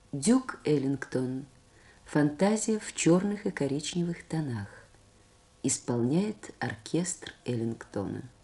Дюк Эллингтон. Фантазия в черных и коричневых тонах. Исполняет оркестр Эллингтона.